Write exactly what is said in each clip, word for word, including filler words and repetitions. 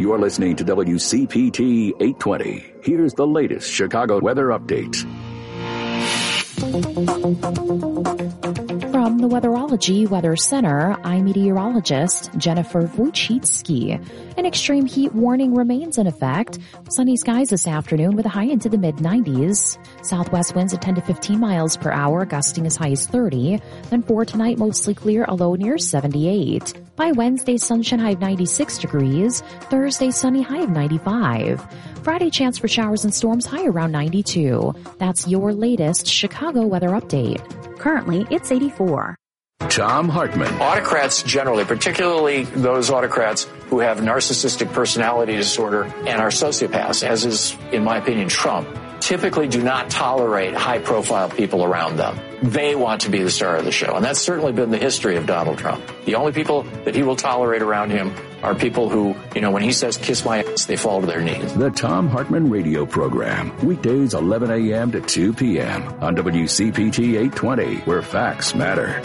You're listening to W C P T eight twenty. Here's the latest Chicago weather update. From the Weatherology Weather Center, I'm meteorologist Jennifer Wojcicki. An extreme heat warning remains in effect. Sunny skies this afternoon with a high into the mid nineties. Southwest winds at ten to fifteen miles per hour, gusting as high as thirty. Then for tonight, mostly clear, a low near seventy-eight. By Wednesday, sunshine high of ninety-six degrees. Thursday, sunny high of ninety-five. Friday, chance for showers and storms, high around ninety-two. That's your latest Chicago weather update. Currently, it's eighty-four. Thom Hartmann. Autocrats generally, particularly those autocrats who have narcissistic personality disorder and are sociopaths, as is, in my opinion, Trump, typically do not tolerate high-profile people around them. They want to be the star of the show, and that's certainly been the history of Donald Trump. The only people that he will tolerate around him are people who, you know, when he says, kiss my ass, they fall to their knees. The Thom Hartmann Radio Program, weekdays eleven a.m. to two p.m. on W C P T eight twenty, where facts matter.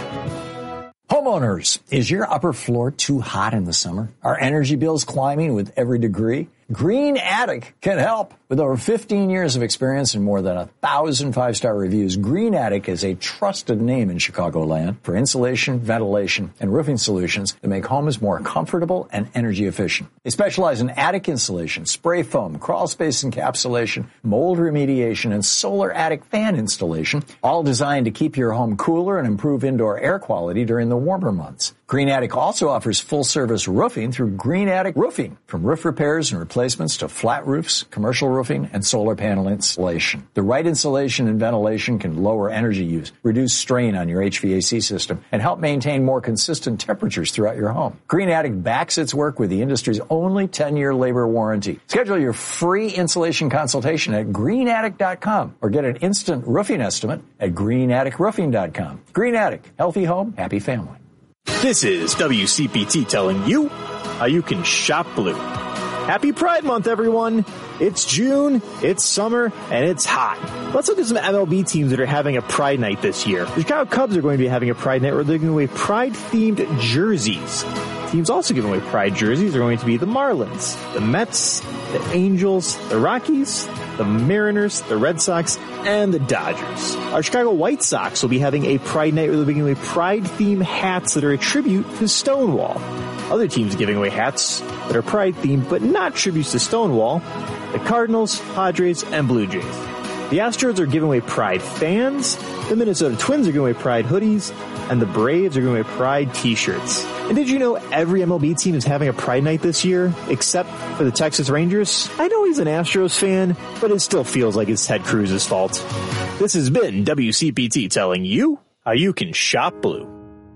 Homeowners, is your upper floor too hot in the summer? Are energy bills climbing with every degree? Green Attic can help. With over fifteen years of experience and more than a thousand five-star reviews, Green Attic is a trusted name in Chicagoland for insulation, ventilation, and roofing solutions that make homes more comfortable and energy efficient. They specialize in attic insulation, spray foam, crawl space encapsulation, mold remediation, and solar attic fan installation, all designed to keep your home cooler and improve indoor air quality during the warmer months. Green Attic also offers full-service roofing through Green Attic Roofing, from roof repairs and replacements to flat roofs, commercial roofing, and solar panel installation. The right insulation and ventilation can lower energy use, reduce strain on your H V A C system, and help maintain more consistent temperatures throughout your home. Green Attic backs its work with the industry's only ten-year labor warranty. Schedule your free insulation consultation at green attic dot com or get an instant roofing estimate at green attic roofing dot com. Green Attic, healthy home, happy family. This is W C P T telling you how you can shop blue. Happy Pride Month, everyone. It's June, it's summer, and it's hot. Let's look at some M L B teams that are having a Pride Night this year. The Chicago Cubs are going to be having a Pride Night where they're giving away Pride-themed jerseys. Teams also giving away Pride jerseys are going to be the Marlins, the Mets, the Angels, the Rockies, the Mariners, the Red Sox, and the Dodgers. Our Chicago White Sox will be having a Pride Night where they're giving away Pride-themed hats that are a tribute to Stonewall. Other teams giving away hats that are Pride-themed but not tributes to Stonewall: the Cardinals, Padres, and Blue Jays. The Astros are giving away Pride fans, the Minnesota Twins are giving away Pride hoodies, and the Braves are giving away Pride t-shirts. And did you know every M L B team is having a Pride Night this year, except for the Texas Rangers? I know he's an Astros fan, but it still feels like it's Ted Cruz's fault. This has been W C P T telling you how you can shop blue.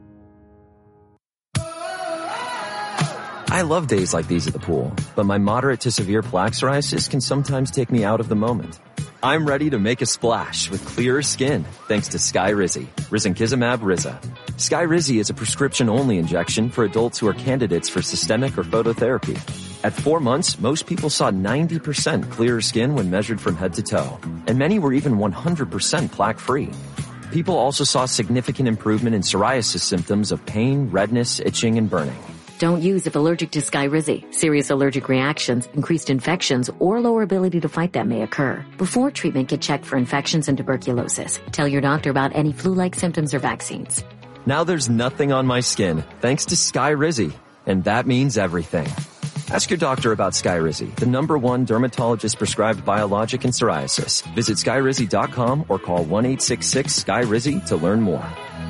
I love days like these at the pool, but my moderate to severe plaque psoriasis can sometimes take me out of the moment. I'm ready to make a splash with clearer skin thanks to Skyrizi, Risankizumab Riza. Skyrizi is a prescription-only injection for adults who are candidates for systemic or phototherapy. At four months, most people saw ninety percent clearer skin when measured from head to toe, and many were even one hundred percent plaque-free. People also saw significant improvement in psoriasis symptoms of pain, redness, itching, and burning. Don't use if allergic to Skyrizi. Serious allergic reactions, increased infections, or lower ability to fight them may occur. Before treatment, get checked for infections and tuberculosis. Tell your doctor about any flu-like symptoms or vaccines. Now there's nothing on my skin thanks to Skyrizi, and that means everything. Ask your doctor about Skyrizi, the number one dermatologist-prescribed biologic in psoriasis. Visit skyrizi dot com or call one eight six six S K Y R I Z I to learn more.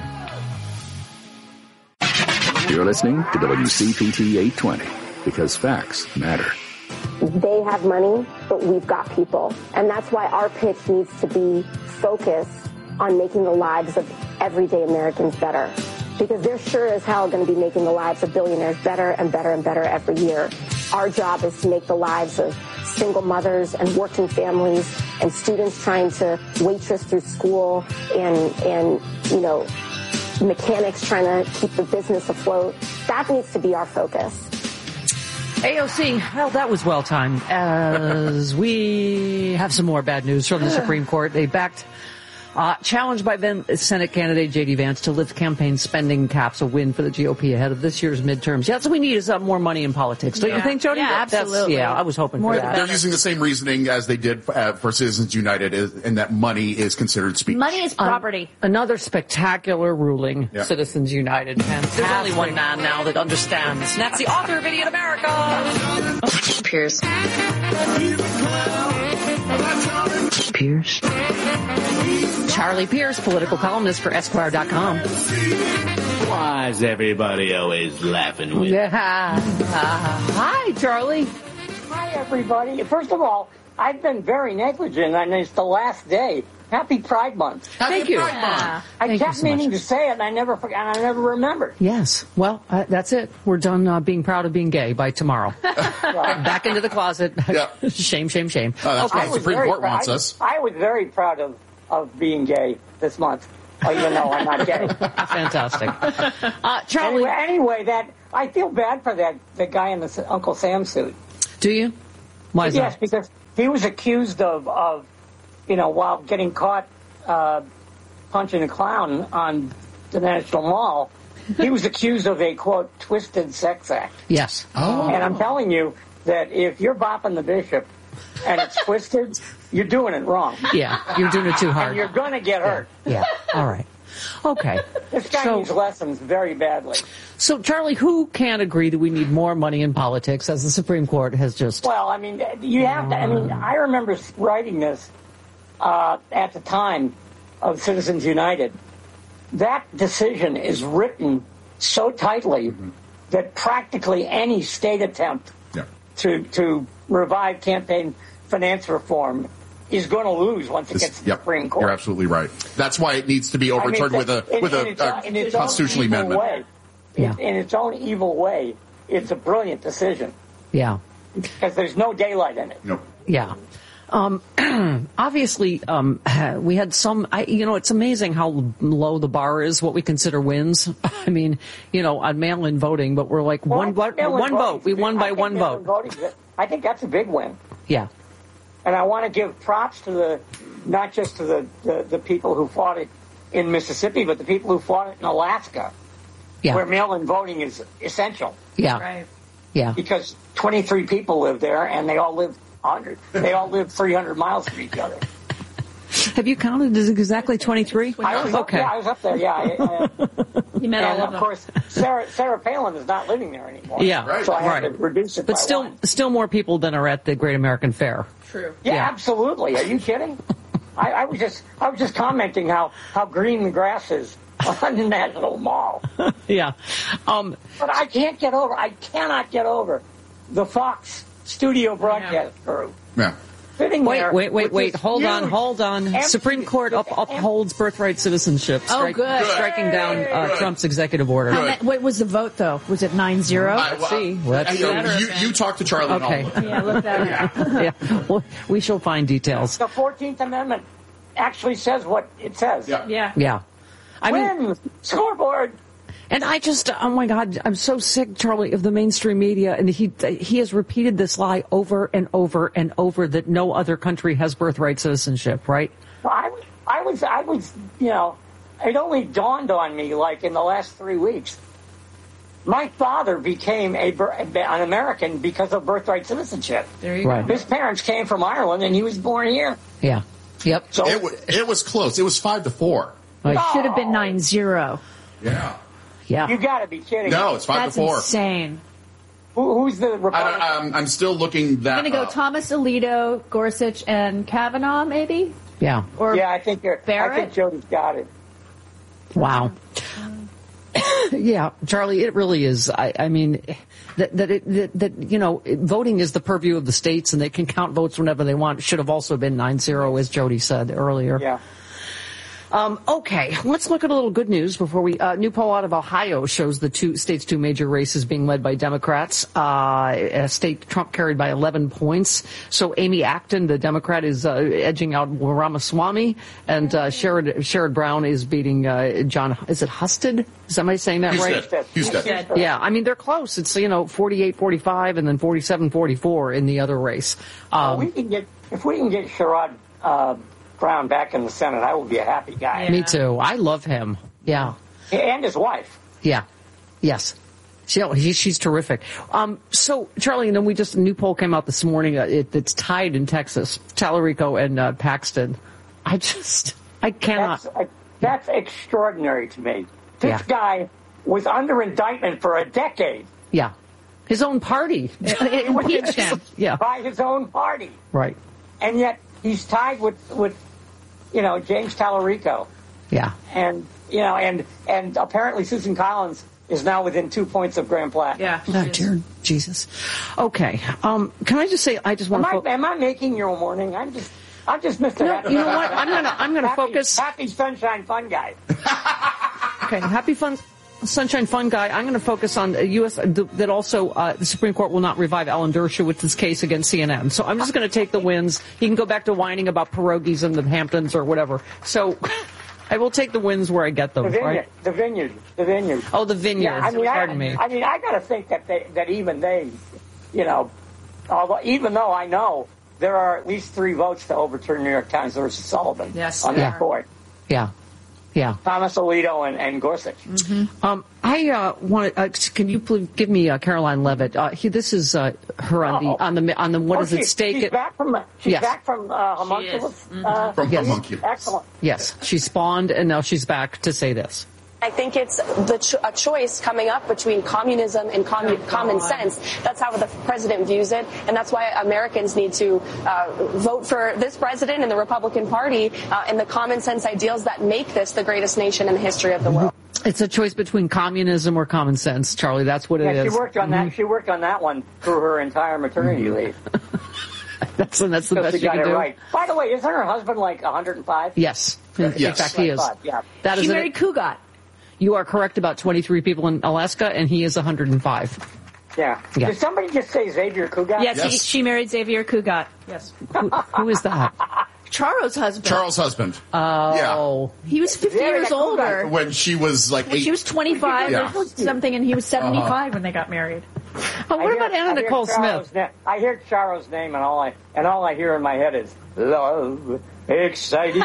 You're listening to W C P T eight twenty, because facts matter. They have money, but we've got people. And that's why our pitch needs to be focused on making the lives of everyday Americans better. Because they're sure as hell going to be making the lives of billionaires better and better and better every year. Our job is to make the lives of single mothers and working families and students trying to waitress through school and, and you know, mechanics trying to keep the business afloat. That needs to be our focus. A O C, well, that was well timed, as we have some more bad news from the Supreme Court. They backed Uh, challenged by then Senate candidate J D Vance to lift campaign spending caps, a win for the G O P ahead of this year's midterms. Yeah, that's what we need is uh, more money in politics. Don't yeah. you think, Jody? Yeah, That's, absolutely. yeah, I was hoping more for that. They're using the same reasoning as they did uh, for Citizens United, is, and that money is considered speech. Money is property. Um, another spectacular ruling, yeah. Citizens United. And there's only one man now that understands. And that's the author of Idiot America. Pierce. Pierce. Charlie Pierce, political columnist for Esquire dot com. Why is everybody always laughing with? Yeah. Uh, hi, Charlie. Hi, everybody. First of all, I've been very negligent, and it's the last day. Happy Pride Month. Happy Thank you. Pride Month. I Thank kept so meaning much. to say it, and I never forgot. I never remembered. Yes. Well, uh, that's it. We're done uh, being proud of being gay by tomorrow. Back into the closet. Yeah. Shame, shame, shame. Oh, that's okay. what the Supreme Court proud, wants us. I, I was very proud of, of being gay this month, even though I'm not gay. Fantastic. Uh, Charlie. Anyway, anyway, that I feel bad for that the guy in the Uncle Sam suit. Do you? Why is yes, that? because he was accused of, of, you know, while getting caught uh, punching a clown on the National Mall, he was accused of a, quote, twisted sex act. Yes. Oh. And I'm telling you that if you're bopping the bishop and it's twisted, you're doing it wrong. Yeah, you're doing it too hard. And you're going to get hurt. Yeah. All right. Okay. This guy so, needs lessons very badly. So, Charlie, who can't agree that we need more money in politics, as the Supreme Court has just... Well, I mean, you have to... I mean, I remember writing this uh, at the time of Citizens United. That decision is written so tightly mm-hmm. that practically any state attempt yeah. to, to revive campaign finance reform is going to lose once it This, gets to the yep, Supreme Court. You're absolutely right. That's why it needs to be overturned I mean, with a in, with in a, its, a in its constitutional own evil amendment. Way, Yeah. in, in its own evil way, it's a brilliant decision Yeah. because there's no daylight in it. No. Yeah. Um, obviously, um, we had some, I, you know, it's amazing how low the bar is, what we consider wins. I mean, you know, on mail-in voting, but we're like well, one, one, one vote. We won by one vote. Voting, I think that's a big win. Yeah. And I want to give props to the, not just to the, the, the people who fought it in Mississippi, but the people who fought it in Alaska, yeah. where mail-in voting is essential. Yeah. Right. Yeah. Because twenty-three people live there, and they all live one hundred. They all live three hundred miles from each other. Have you counted? Is it exactly twenty-three? I was okay. Up, yeah, I was up there. Yeah. I, I, you met and all of of them. course, Sarah Sarah Palin is not living there anymore. Yeah. Right. So I had right. to reduce it. But by still, one. still more people than are at the Great American Fair. True. Yeah, Yeah. absolutely. Are you kidding? I, I was just I was just commenting how, how green the grass is on the National Mall. Yeah. Um, But I can't get over. I cannot get over the Fox studio broadcast Yeah. crew. Yeah. Sitting Wait, there wait, wait, with wait. this Hold on, huge hold on. empty- Supreme Court up, upholds birthright citizenship. Oh, strike- good. Striking down uh, Good. Trump's executive order. How ma- what was the vote, though? Was it nine zero? I- Let's see. Let's I- see. you, you, you talk to Charlie. and Okay. I'll- Yeah, look that up. Yeah. Well, we shall find details. The fourteenth Amendment actually says what it says. Yeah. Yeah. Yeah. I mean, Win! Scoreboard! and I just, oh my God, I'm so sick, Charlie, of the mainstream media. And he he has repeated this lie over and over and over that no other country has birthright citizenship, right? Well, I, was- I was, I was, you know, it only dawned on me, like, in the last three weeks. My father became a, bir- an American because of birthright citizenship. There you Right. go. His parents came from Ireland, and he was born here. Yeah. Yep. So It, wa- it was close. It was five to four. Like, Should have been nine zero. Yeah. yeah. you got to be kidding. No, me. it's five That's to four. insane. Who, who's the I Republican? don't, I'm, I'm still looking that I'm going to go up. Thomas Alito, Gorsuch, and Kavanaugh, maybe? Yeah. Or yeah, I think you're. I Barrett? think Jody's got it. Wow. Yeah, Charlie, it really is. I, I mean, that that, it, that that you know, voting is the purview of the states, and they can count votes whenever they want. It should have also been nine zero, as Jody said earlier. Yeah. Um, okay, let's look at a little good news before we. Uh, new poll out of Ohio shows the two state's two major races being led by Democrats. Uh, a state Trump carried by eleven points. So Amy Acton, the Democrat, is uh, edging out Ramaswamy, and uh, Sherrod, Sherrod Brown is beating uh, John. Is it Husted? Is somebody saying that right? Houston. Houston. Yeah, I mean, they're close. It's, you know, forty-eight forty-five and then forty-seven forty-four in the other race. Um, we can get if we can get Sherrod uh, crown back in the Senate, I will be a happy guy. Me too. I love him. Yeah. And his wife. Yeah. Yes. She, he, she's terrific. Um, so, Charlie, you know, we just, a new poll came out this morning. Uh, it, it's tied in Texas. Tallarico and uh, Paxton. I just, I cannot. That's, uh, that's extraordinary to me. This Yeah. guy was under indictment for a decade. Yeah. His own party. Impeached him. Yeah. By his own party. Right. And yet he's tied with, with you know, James Tallarico. Yeah. And, you know, and, and apparently Susan Collins is now within two points of Grand Platte. Yeah. Oh, dear Jesus. Okay. Um, can I just say, I just want am to... I, Fo- am I making your morning? I'm just... I'm just Mister No, Happy. you know what? I'm gonna- I'm gonna Happy- focus- Happy Sunshine Fun Guy. Okay, happy fun, sunshine fun guy. I'm going to focus on the U S that also uh, the Supreme Court will not revive Alan Dershowitz's case against C N N. So I'm just going to take the wins. He can go back to whining about pierogies in the Hamptons or whatever. So I will take the wins where I get them. The vineyard, Right? the vineyard, the vineyard. Oh, the vineyard. Yeah, I mean, Pardon I, me. I mean, I got to think that they, that even they, you know, although even though I know there are at least three votes to overturn New York Times versus Sullivan Yes, on there that are. court. Yeah. Yeah. Thomas Alito and, and Gorsuch. Um, I uh, want. Uh, can you please give me uh, Caroline Levitt? Uh, he, this is uh, her on the on the on the what Oh, is at she's- stake? She's at- back from she's Yes. back from uh, homunculus. Uh, From Yes. homunculus. Excellent. Yes, she spawned, and now she's back to say this. I think it's the cho- a choice coming up between communism and commu- common sense. That's how the president views it, and that's why Americans need to uh, vote for this president and the Republican Party uh, and the common sense ideals that make this the greatest nation in the history of the world. It's a choice between communism or common sense, Charlie. That's what it Yeah, is. she worked on that. She worked on that one through her entire maternity leave. That's that's the So best she you got can it do. right. By the way, isn't her husband like one hundred five? Yes. In, in fact, he is. Yeah. That is She an- married Kugat. You are correct about twenty-three people in Alaska, and he is one hundred five. Yeah. Yeah. Did somebody just say Xavier Cugat? Yes, He, she married Xavier Kugat. Yes. Who, who is that? Charo's husband. Charles' husband. Oh. He was fifty Xavier years Cugat. older. When she was like When eight. she was twenty-five Yeah. or something, and he was seventy-five when they got married. Oh, what I about hear- Anna I hear Nicole Charo's Smith? na- I hear Charo's name, and all I and all I hear in my head is love, exciting.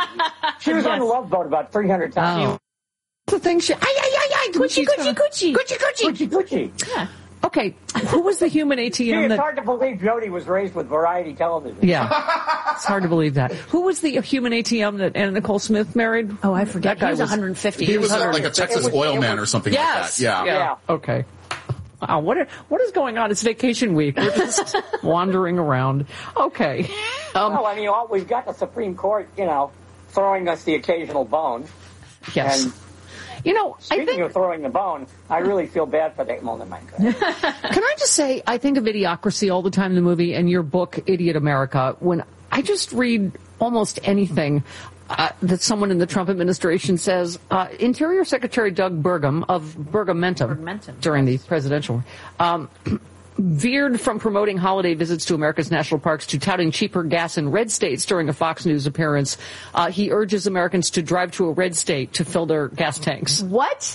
She was on the Love Boat about three hundred times. Oh. The thing she. Ay, ay, ay, ay. Coochie, coochie, coochie. Coochie, coochie. Coochie, coochie. Yeah. Okay. Who was the human Gee, ATM it's that. hard to believe Jody was raised with variety television. Yeah. It's hard to believe that. Who was the human A T M that Anna Nicole Smith married? Oh, I forget. That guy he was, was- one hundred fifty. He was one a, hundred like a Texas It was- oil it man was- or something Yes. like that. Yeah. Yeah. Okay. Wow, what are, what is going on? It's vacation week. We're just wandering around. Okay. Um, Well, I mean, all, we've got the Supreme Court, you know, throwing us the occasional bone. yes. And You know, I speaking think. of throwing the bone, I really feel bad for that moment. Can I just say, I think of Idiocracy all the time in the movie, and your book, Idiot America, when I just read almost anything uh, that someone in the Trump administration says. Uh, Interior Secretary Doug Burgum of Burgamentum, Burgamentum, during the presidential um, veered from promoting holiday visits to America's national parks to touting cheaper gas in red states during a Fox News appearance. Uh, he urges Americans to drive to a red state to fill their gas tanks. What?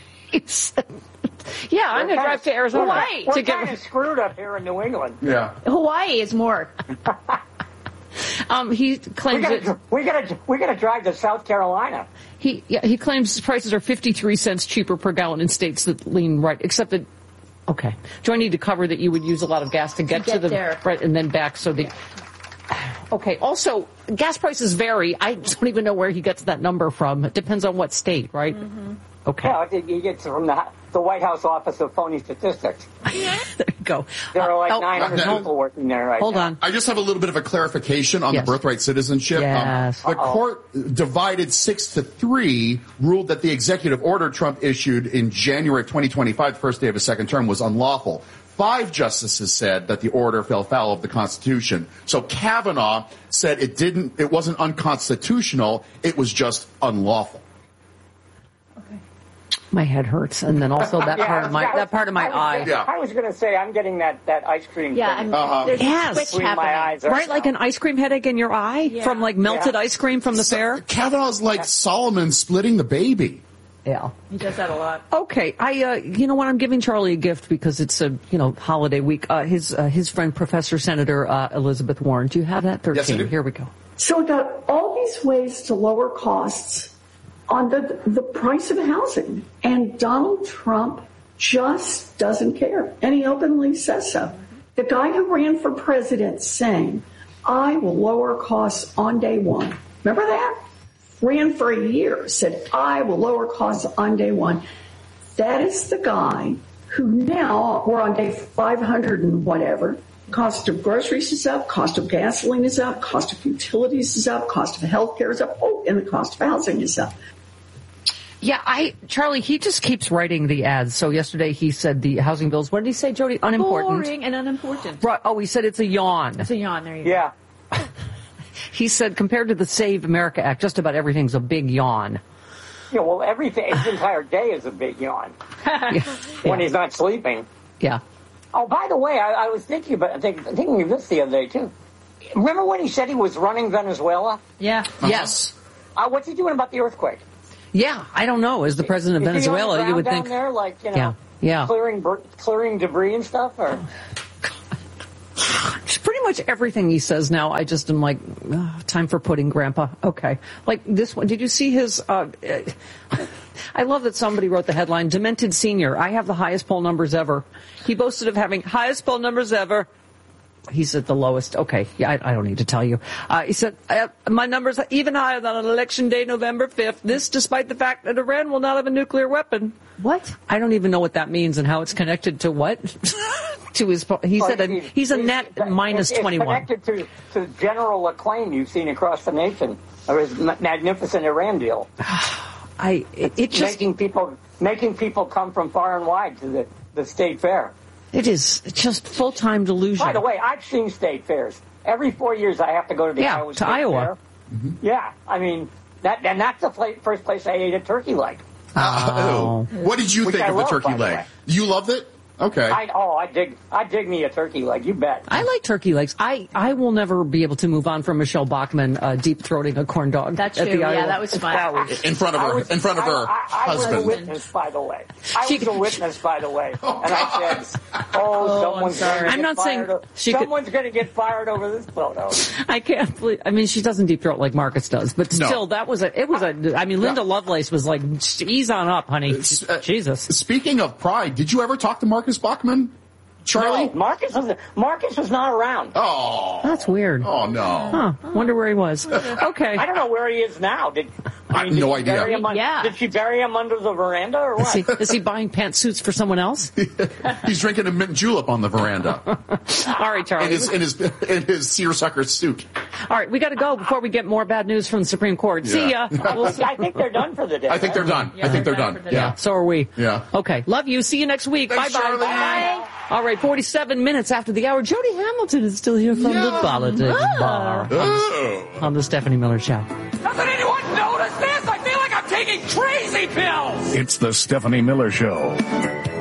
Yeah, I'm going to drive to Arizona Hawaii. We're to kind get. of screwed up here in New England. Yeah. Hawaii is more. Um, he We claims gotta, that we gotta, we gotta drive to South Carolina. he yeah, he claims prices are fifty-three cents cheaper per gallon in states that lean right. Except that, okay, do I need to cover that you would use a lot of gas to get to, get the there. right and then back? So the okay. Also, gas prices vary. I don't even know where he gets that number from. It depends on what state, right? Mm-hmm. Okay. Yeah, you get from the, the White House Office of Phony Statistics. There you go. There are like Uh, oh, nine hundred uh, people working there right Hold now. on. I just have a little bit of a clarification on Yes. the birthright citizenship. Yes. Um, the court divided six to three, ruled that the executive order Trump issued in January of twenty twenty-five, the first day of his second term, was unlawful. Five justices said that the order fell foul of the Constitution. So Kavanaugh said it didn't, it wasn't unconstitutional, it was just unlawful. My head hurts, and then also that Yeah, part of my I was- that part of my I was eye. gonna- I was going to say I'm getting that, that ice cream. Yeah, thing I'm, Uh-huh. there's Yes. a switch between happening. my eyes. Right, like an ice cream headache in your eye Yeah. from like melted Yeah. ice cream from the fair. Kavanaugh's like Solomon splitting the baby. Yeah. He does that a lot. Okay, I uh, you know what? I'm giving Charlie a gift because it's a you know holiday week. Uh, his uh, his friend Professor Senator uh, Elizabeth Warren. Do you have that? Thirteen. Yes, I do. Here we go. So we got all these ways to lower costs on the, the price of housing. And Donald Trump just doesn't care. And he openly says so. The guy who ran for president saying, I will lower costs on day one. Remember that? Ran for a year, said, I will lower costs on day one. That is the guy who now, we're on day five hundred and whatever, cost of groceries is up, cost of gasoline is up, cost of utilities is up, cost of health care is up, oh, and the cost of housing is up. Yeah, I, Charlie, he just keeps writing the ads. So yesterday he said the housing bills, what did he say, Jody? Unimportant. Boring and unimportant. Right. Oh, he said it's a yawn. It's a yawn, there you go. Yeah. He said compared to the Save America Act, just about everything's a big yawn. Yeah, well, everything, his entire day is a big yawn. Yeah. When Yeah. he's not sleeping. Yeah. Oh, by the way, I, I was thinking about think, thinking of this the other day, too. Remember when he said he was running Venezuela? Yeah. Uh-huh. Yes. Uh, what's he doing about the earthquake? Yeah, I don't know. As the president of Is he on the Venezuela, ground you would down think. there, like, you know, Yeah. Yeah. clearing bur- clearing debris and stuff? Or? Pretty much everything he says now, I just am like, oh, time for pudding, Grandpa. Okay. Like this one, did you see his, uh, I love that somebody wrote the headline, Demented Senior, I have the highest poll numbers ever. He boasted of having highest poll numbers ever. He's at the lowest. Okay, yeah, I, I don't need to tell you. Uh, he said, uh, my numbers are even higher than on election day, November fifth. This despite the fact that Iran will not have a nuclear weapon. What? I don't even know what that means and how it's connected to what? to his, he Well, said a, he's- he's a he's- net it's- minus it's twenty-one. connected to, to general acclaim you've seen across the nation of his ma- magnificent Iran deal. I, it, it just, making people, making people come from far and wide to the, the state fair. it is just full-time delusion. By the way, I've seen state fairs. Every four years I have to go to the Yeah, Iowa to State Iowa. Fair. Mm-hmm. Yeah, I mean, that, and that's the pla- first place I ate a turkey leg. Oh. What did you Which think I of the love, turkey by the leg? way. You loved it? Okay. I, oh, I dig, I dig me a turkey leg. You bet. I like turkey legs. I, I will never be able to move on from Michelle Bachmann uh, deep throating a corn dog. That's at true. the Iowa. Yeah, that was fun. That was- in front of I her, was- in front of I- her I, I was husband. a witness, by the way. I She- was a witness, by the way. Oh, and I said, "Oh, someone's going to I'm get not saying fired. o- she could- someone's going to get fired over this photo." I can't believe. I mean, she doesn't deep throat like Marcus does, but No. still, that was a. It was a. I mean, Linda Lovelace was like, "Ease on up, honey." Uh, Jesus. Speaking of pride, did you ever talk to Marcus Bachmann? Charlie? No, Marcus was Marcus was not around. Oh. That's weird. Oh, no. Huh. Wonder where he was. Okay. I don't know where he is now. Did I have mean, no did she idea. bury him un- Yeah. Did she bury him under the veranda or Is he, what? is he buying pantsuits for someone else? He's drinking a mint julep on the veranda All right, Charlie. in his in his in his seersucker suit. All right, we got to go before we get more bad news from the Supreme Court. See ya. Yeah. We'll I think, I think they're done for the day. I think they're done. Yeah, I think they're they're done. done for Yeah. today. So are we. Yeah. Okay. Love you. See you next week. Thanks, Bye-bye. Charlie. Bye. All right, forty-seven minutes after the hour. Jody Hamilton is still here from the Politics Bar Oh. on the Stephanie Miller Show. Doesn't anyone notice this? I feel like I'm taking crazy pills. It's the Stephanie Miller Show.